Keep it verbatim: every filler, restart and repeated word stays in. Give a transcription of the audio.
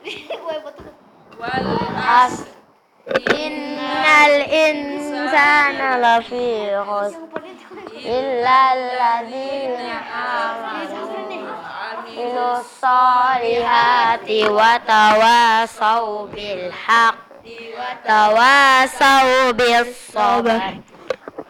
wal asr innal insana lafi khusr illa alladzina amanu minus solihati wa tawasaw bil haqq wa tawasaw bis sabr.